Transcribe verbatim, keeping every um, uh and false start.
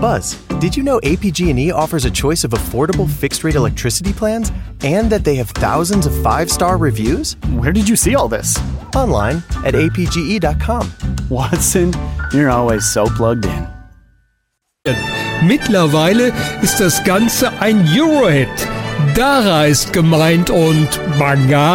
Buzz, did you know A P G and E offers a choice of affordable fixed-rate electricity plans and that they have thousands of five-star reviews? Where did you see all this? Online at A P G E dot com. Watson, you're always so plugged in. Mittlerweile ist das Ganze ein Eurohit. Dara ist gemeint und Manga